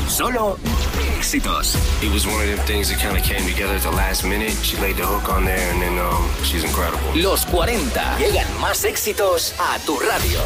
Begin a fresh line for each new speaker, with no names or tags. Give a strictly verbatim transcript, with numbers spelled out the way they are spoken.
Solo éxitos.
It was one of them things that kind of came together at the last minute. She laid the hook on there and then um, she's incredible.
Los cuarenta. Llegan más éxitos a tu radio.